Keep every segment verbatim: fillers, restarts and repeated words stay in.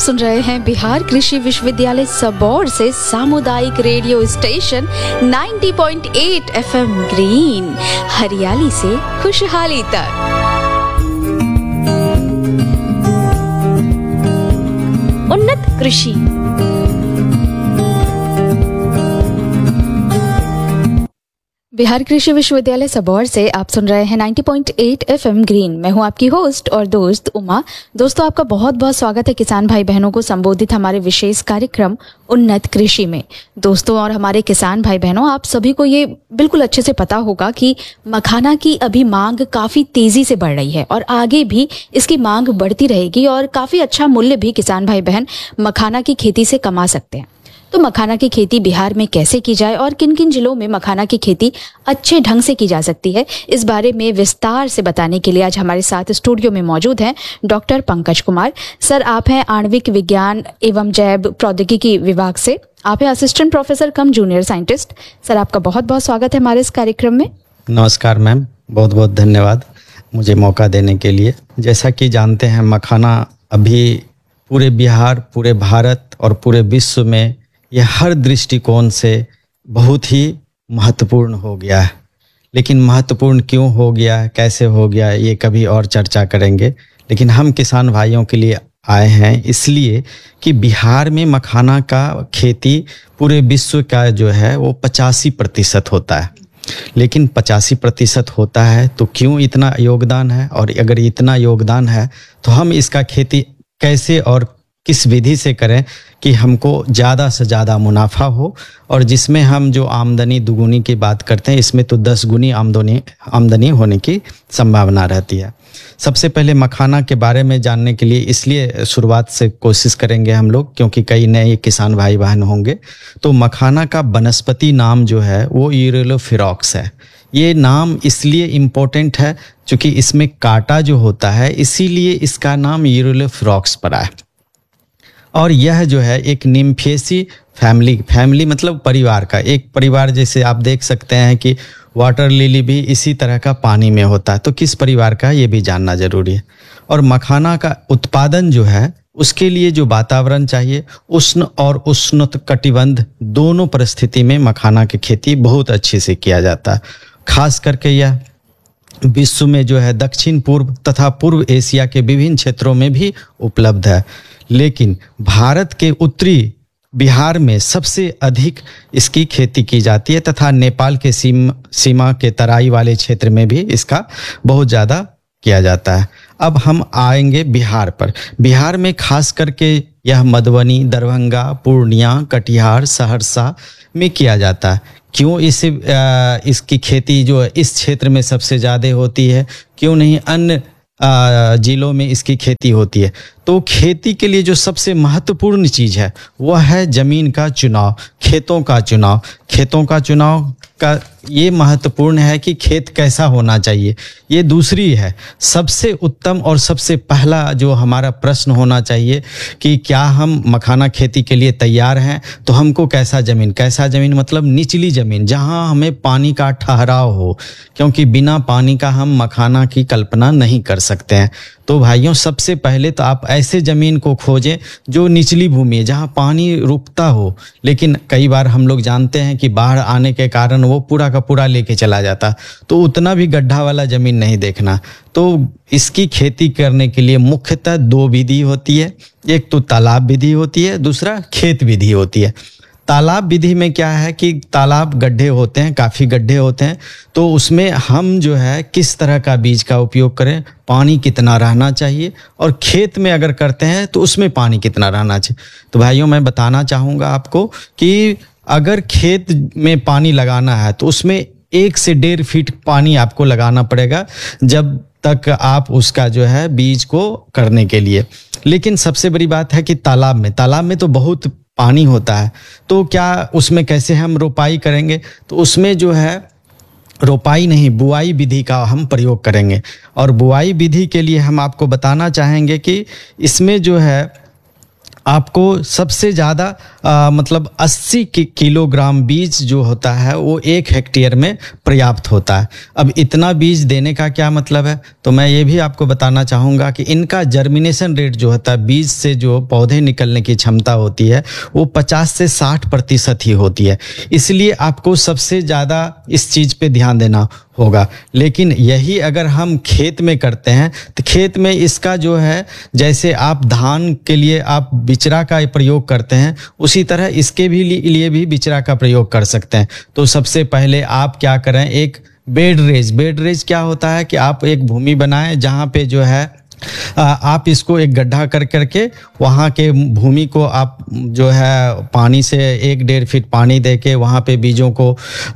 सुन रहे हैं बिहार कृषि विश्वविद्यालय सबौर से सामुदायिक रेडियो स्टेशन नब्बे पॉइंट आठ एफएम ग्रीन, हरियाली से खुशहाली तक। उन्नत कृषि। बिहार कृषि विश्वविद्यालय सबौर से आप सुन रहे हैं नब्बे पॉइंट आठ एफएम ग्रीन। मैं हूं आपकी होस्ट और दोस्त उमा। दोस्तों, आपका बहुत बहुत स्वागत है किसान भाई बहनों को संबोधित हमारे विशेष कार्यक्रम उन्नत कृषि में। दोस्तों और हमारे किसान भाई बहनों, आप सभी को ये बिल्कुल अच्छे से पता होगा कि मखाना की अभी मांग काफ़ी तेज़ी से बढ़ रही है और आगे भी इसकी मांग बढ़ती रहेगी और काफ़ी अच्छा मूल्य भी किसान भाई बहन मखाना की खेती से कमा सकते हैं। तो मखाना की खेती बिहार में कैसे की जाए और किन किन जिलों में मखाना की खेती अच्छे ढंग से की जा सकती है, इस बारे में विस्तार से बताने के लिए आज हमारे साथ स्टूडियो में मौजूद हैं डॉक्टर पंकज कुमार सर। आप हैं आणविक विज्ञान एवं जैव प्रौद्योगिकी विभाग से, आप हैं असिस्टेंट प्रोफेसर कम जूनियर साइंटिस्ट। सर, आपका बहुत बहुत स्वागत है हमारे इस कार्यक्रम में। नमस्कार मैम, बहुत बहुत धन्यवाद मुझे मौका देने के लिए। जैसा कि जानते हैं, मखाना अभी पूरे बिहार, पूरे भारत और पूरे विश्व में यह हर दृष्टिकोण से बहुत ही महत्वपूर्ण हो गया है। लेकिन महत्वपूर्ण क्यों हो गया, कैसे हो गया, ये कभी और चर्चा करेंगे। लेकिन हम किसान भाइयों के लिए आए हैं इसलिए कि बिहार में मखाना का खेती पूरे विश्व का जो है वो पचासी प्रतिशत होता है। लेकिन पचासी प्रतिशत होता है तो क्यों इतना योगदान है, और अगर इतना योगदान है तो हम इसका खेती कैसे और किस विधि से करें कि हमको ज़्यादा से ज़्यादा मुनाफा हो, और जिसमें हम जो आमदनी दुगुनी की बात करते हैं इसमें तो दस गुनी आमदनी आमदनी होने की संभावना रहती है। सबसे पहले मखाना के बारे में जानने के लिए इसलिए शुरुआत से कोशिश करेंगे हम लोग, क्योंकि कई नए किसान भाई बहन होंगे। तो मखाना का वनस्पति नाम जो है वो यूरिलोफिरॉक्स है। ये नाम इसलिए इम्पोर्टेंट है क्योंकि इसमें कांटा जो होता है, इसीलिए इसका नाम यूरिलोफिरॉक्स पड़ा है। और यह जो है एक निम्फेसी फैमिली फैमिली मतलब परिवार का एक परिवार, जैसे आप देख सकते हैं कि वाटर लिली भी इसी तरह का पानी में होता है। तो किस परिवार का, ये भी जानना जरूरी है। और मखाना का उत्पादन जो है उसके लिए जो वातावरण चाहिए, उष्ण और उष्णकटिबंध दोनों परिस्थिति में मखाना की खेती बहुत अच्छे से किया जाता है। खास करके यह विश्व में जो है दक्षिण पूर्व तथा पूर्व एशिया के विभिन्न क्षेत्रों में भी उपलब्ध है। लेकिन भारत के उत्तरी बिहार में सबसे अधिक इसकी खेती की जाती है तथा नेपाल के सीम सीमा के तराई वाले क्षेत्र में भी इसका बहुत ज़्यादा किया जाता है। अब हम आएंगे बिहार पर। बिहार में खास करके यह मधुबनी, दरभंगा, पूर्णिया, कटिहार, सहरसा में किया जाता है। क्यों इसे इसकी खेती जो है इस क्षेत्र में सबसे ज़्यादा होती है, क्यों नहीं अन्य जिलों में इसकी खेती होती है? तो खेती के लिए जो सबसे महत्वपूर्ण चीज़ है वह है ज़मीन का चुनाव, खेतों का चुनाव। खेतों का चुनाव का ये महत्वपूर्ण है कि खेत कैसा होना चाहिए, ये दूसरी है। सबसे उत्तम और सबसे पहला जो हमारा प्रश्न होना चाहिए कि क्या हम मखाना खेती के लिए तैयार हैं, तो हमको कैसा ज़मीन, कैसा ज़मीन मतलब निचली ज़मीन जहां हमें पानी का ठहराव हो, क्योंकि बिना पानी का हम मखाना की कल्पना नहीं कर सकते हैं। तो भाइयों, सबसे पहले तो आप ऐसे ज़मीन को खोजें जो निचली भूमि है, जहाँ पानी रुकता हो। लेकिन कई बार हम लोग जानते हैं कि बाढ़ आने के कारण वो पूरा का पूरा लेके चला जाता, तो उतना भी गड्ढा वाला ज़मीन नहीं देखना। तो इसकी खेती करने के लिए मुख्यतः दो विधि होती है। एक तो तालाब विधि होती है, दूसरा खेत विधि होती है। तालाब विधि में क्या है कि तालाब गड्ढे होते हैं, काफ़ी गड्ढे होते हैं, तो उसमें हम जो है किस तरह का बीज का उपयोग करें, पानी कितना रहना चाहिए, और खेत में अगर करते हैं तो उसमें पानी कितना रहना चाहिए। तो भाइयों, मैं बताना चाहूँगा आपको कि अगर खेत में पानी लगाना है तो उसमें एक से डेढ़ फीट पानी आपको लगाना पड़ेगा जब तक आप उसका जो है बीज को करने के लिए। लेकिन सबसे बड़ी बात है कि तालाब में तालाब में तो बहुत पानी होता है, तो क्या उसमें कैसे हम रोपाई करेंगे? तो उसमें जो है रोपाई नहीं, बुआई विधि का हम प्रयोग करेंगे। और बुआई विधि के लिए हम आपको बताना चाहेंगे कि इसमें जो है आपको सबसे ज़्यादा मतलब अस्सी कि किलोग्राम बीज जो होता है वो एक हेक्टेयर में पर्याप्त होता है। अब इतना बीज देने का क्या मतलब है, तो मैं ये भी आपको बताना चाहूँगा कि इनका जर्मिनेशन रेट जो होता है, बीज से जो पौधे निकलने की क्षमता होती है वो पचास से साठ प्रतिशत ही होती है। इसलिए आपको सबसे ज़्यादा इस चीज़ पे ध्यान देना होगा। लेकिन यही अगर हम खेत में करते हैं तो खेत में इसका जो है, जैसे आप धान के लिए आप बिचरा का प्रयोग करते हैं, उसी तरह इसके भी लिए भी बिचरा का प्रयोग कर सकते हैं। तो सबसे पहले आप क्या करें, एक बेड रेज बेड रेज क्या होता है कि आप एक भूमि बनाएं जहाँ पे जो है आप इसको एक गड्ढा कर करके वहाँ के भूमि को आप जो है पानी से एक डेढ़ फीट पानी दे के वहाँ पे बीजों को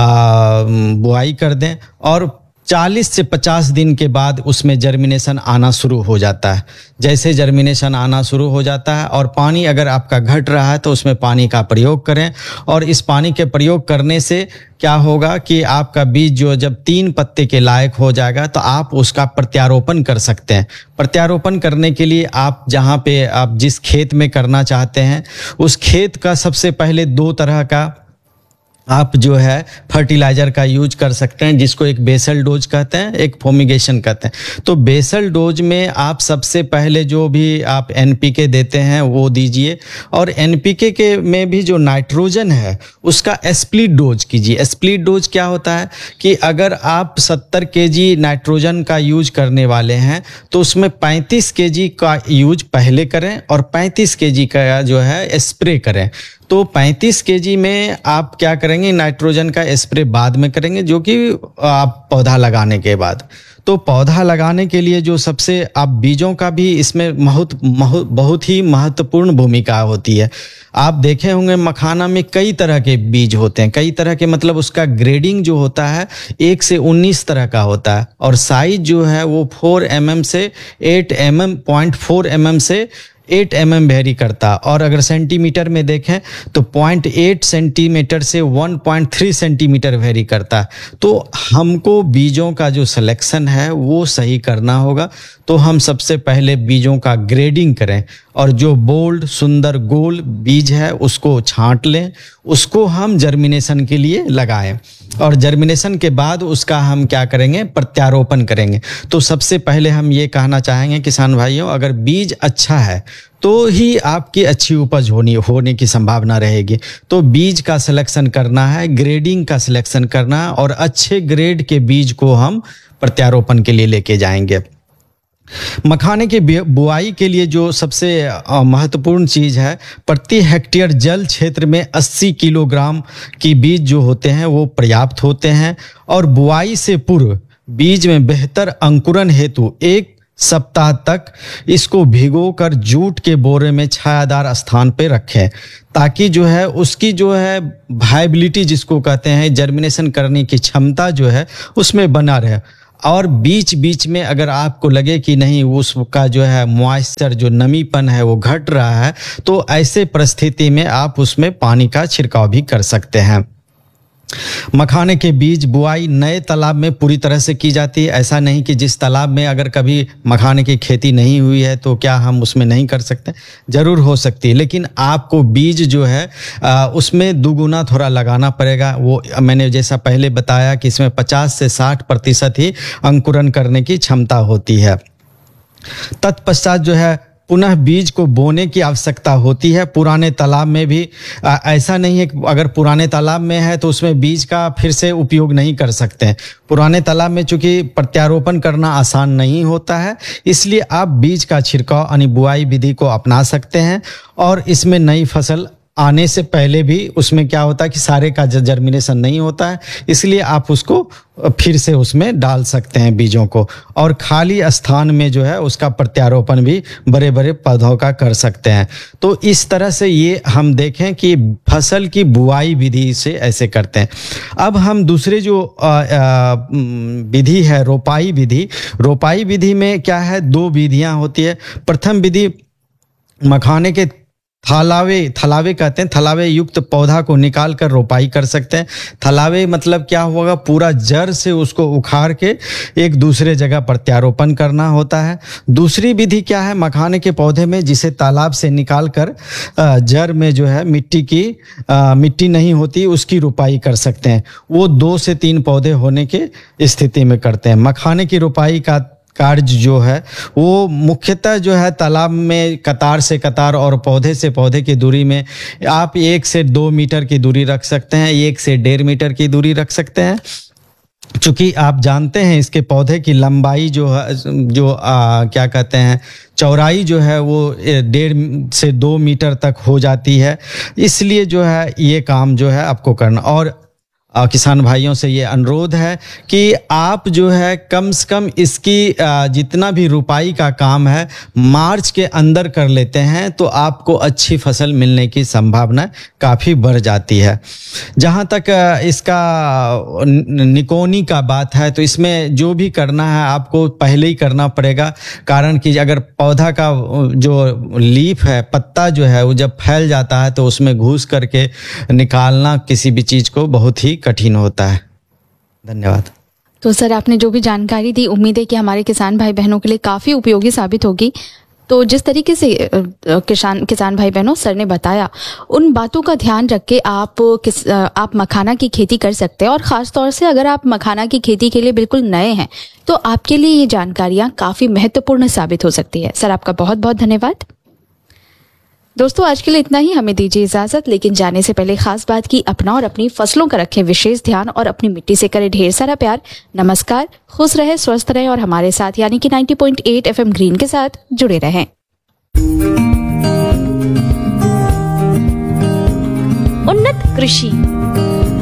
बुआई कर दें और चालीस से पचास दिन के बाद उसमें जर्मिनेशन आना शुरू हो जाता है। जैसे जर्मिनेशन आना शुरू हो जाता है और पानी अगर आपका घट रहा है तो उसमें पानी का प्रयोग करें। और इस पानी के प्रयोग करने से क्या होगा कि आपका बीज जो जब तीन पत्ते के लायक हो जाएगा तो आप उसका प्रत्यारोपण कर सकते हैं। प्रत्यारोपण करने के लिए आप जहाँ पे आप जिस खेत में करना चाहते हैं उस खेत का सबसे पहले दो तरह का आप जो है फर्टिलाइजर का यूज कर सकते हैं, जिसको एक बेसल डोज कहते हैं, एक फोमिगेशन कहते हैं। तो बेसल डोज में आप सबसे पहले जो भी आप एनपीके देते हैं वो दीजिए और एनपीके के में भी जो नाइट्रोजन है उसका स्प्लिट डोज कीजिए। स्प्लिट डोज क्या होता है कि अगर आप सत्तर केजी नाइट्रोजन का यूज करने वाले हैं तो उसमें पैंतीस केजी का यूज पहले करें और पैंतीस केजी का जो है स्प्रे करें। तो पैंतीस केजी में आप क्या करेंगे, नाइट्रोजन का स्प्रे बाद में करेंगे, जो कि आप पौधा लगाने के बाद। तो पौधा लगाने के लिए जो सबसे आप बीजों का भी इसमें बहुत बहुत ही महत्वपूर्ण भूमिका होती है। आप देखे होंगे मखाना में कई तरह के बीज होते हैं, कई तरह के मतलब उसका ग्रेडिंग जो होता है एक से उन्नीस तरह का होता है और साइज जो है वो फोर एम एम से eight M M point four M M से एट एम एम वेरी करता। और अगर सेंटीमीटर में देखें तो पॉइंट एट सेंटीमीटर से one point three centimetre very करता। तो हमको बीजों का जो सिलेक्शन है वो सही करना होगा। तो हम सबसे पहले बीजों का ग्रेडिंग करें और जो बोल्ड सुंदर गोल बीज है उसको छांट लें, उसको हम जर्मिनेशन के लिए लगाएं और जर्मिनेशन के बाद उसका हम क्या करेंगे, प्रत्यारोपण करेंगे। तो सबसे पहले हम ये कहना चाहेंगे किसान भाइयों, अगर बीज अच्छा है तो ही आपकी अच्छी उपज होनी होने की संभावना रहेगी। तो बीज का सिलेक्शन करना है, ग्रेडिंग का सिलेक्शन करना है और अच्छे ग्रेड के बीज को हम प्रत्यारोपण के लिए लेके जाएंगे। मखाने की बुआई के लिए जो सबसे महत्वपूर्ण चीज है, प्रति हेक्टेयर जल क्षेत्र में अस्सी किलोग्राम की बीज जो होते हैं वो पर्याप्त होते हैं और बुआई से पूर्व बीज में बेहतर अंकुरण हेतु एक सप्ताह तक इसको भिगोकर जूट के बोरे में छायादार स्थान पे रखें, ताकि जो है उसकी जो है वायबिलिटी जिसको कहते हैं, जर्मिनेशन करने की क्षमता जो है उसमें बना रहे। और बीच बीच में अगर आपको लगे कि नहीं उसका जो है मॉइस्चर जो नमीपन है वो घट रहा है तो ऐसे परिस्थिति में आप उसमें पानी का छिड़काव भी कर सकते हैं। मखाने के बीज बुआई नए तालाब में पूरी तरह से की जाती है। ऐसा नहीं कि जिस तालाब में अगर कभी मखाने की खेती नहीं हुई है तो क्या हम उसमें नहीं कर सकते, जरूर हो सकती है, लेकिन आपको बीज जो है आ, उसमें दुगुना थोड़ा लगाना पड़ेगा। वो मैंने जैसा पहले बताया कि इसमें पचास से साठ प्रतिशत ही अंकुरण करने की क्षमता होती है। तत्पश्चात जो है पुनः बीज को बोने की आवश्यकता होती है। पुराने तालाब में भी आ, ऐसा नहीं है कि अगर पुराने तालाब में है तो उसमें बीज का फिर से उपयोग नहीं कर सकते हैं। पुराने तालाब में चूंकि प्रत्यारोपण करना आसान नहीं होता है, इसलिए आप बीज का छिड़काव यानी बुआई विधि को अपना सकते हैं और इसमें नई फसल आने से पहले भी उसमें क्या होता है कि सारे का जर्मिनेशन नहीं होता है, इसलिए आप उसको फिर से उसमें डाल सकते हैं बीजों को और खाली स्थान में जो है उसका प्रत्यारोपण भी बड़े बड़े पौधों का कर सकते हैं। तो इस तरह से ये हम देखें कि फसल की बुआई विधि से ऐसे करते हैं। अब हम दूसरे जो विधि है रोपाई विधि, रोपाई विधि में क्या है, दो विधियां होती है। प्रथम विधि मखाने के थलावे थलावे कहते हैं, थलावे युक्त पौधा को निकाल कर रोपाई कर सकते हैं। थलावे मतलब क्या होगा, पूरा जड़ से उसको उखाड़ के एक दूसरे जगह प्रत्यारोपण करना होता है। दूसरी विधि क्या है, मखाने के पौधे में जिसे तालाब से निकाल कर जड़ में जो है मिट्टी की आ, मिट्टी नहीं होती उसकी रोपाई कर सकते हैं। वो दो से तीन पौधे होने के स्थिति में करते हैं। मखाने की रोपाई का कार्य जो है वो मुख्यतः जो है तालाब में कतार से कतार और पौधे से पौधे की दूरी में आप एक से दो मीटर की दूरी रख सकते हैं, एक से डेढ़ मीटर की दूरी रख सकते हैं। चूंकि आप जानते हैं इसके पौधे की लंबाई जो है जो आ, क्या कहते हैं चौड़ाई जो है वो डेढ़ से दो मीटर तक हो जाती है, इसलिए जो है ये काम जो है आपको करना। और आ, किसान भाइयों से ये अनुरोध है कि आप जो है कम से कम इसकी आ, जितना भी रुपाई का काम है मार्च के अंदर कर लेते हैं तो आपको अच्छी फसल मिलने की संभावना काफ़ी बढ़ जाती है। जहाँ तक आ, इसका निकोनी का बात है तो इसमें जो भी करना है आपको पहले ही करना पड़ेगा, कारण कि अगर पौधा का जो लीफ है, पत्ता जो है वो जब फैल जाता है तो उसमें घुस करके निकालना किसी भी चीज़ को बहुत ही कठिन होता है। धन्यवाद। तो सर आपने जो भी जानकारी दी उम्मीद है कि हमारे किसान भाई बहनों के लिए काफ़ी उपयोगी साबित होगी। तो जिस तरीके से किसान किसान भाई बहनों सर ने बताया उन बातों का ध्यान रख के आप किस आप मखाना की खेती कर सकते हैं, और ख़ास तौर से अगर आप मखाना की खेती के लिए बिल्कुल नए हैं तो आपके लिए ये जानकारियाँ काफ़ी महत्वपूर्ण साबित हो सकती है। सर आपका बहुत बहुत धन्यवाद। दोस्तों आज के लिए इतना ही, हमें दीजिए इजाजत, लेकिन जाने से पहले खास बात की अपना और अपनी फसलों का रखें विशेष ध्यान और अपनी मिट्टी से करें ढेर सारा प्यार। नमस्कार, खुश रहे, स्वस्थ रहे और हमारे साथ यानी कि नब्बे पॉइंट आठ एफएम ग्रीन के साथ जुड़े रहें। उन्नत कृषि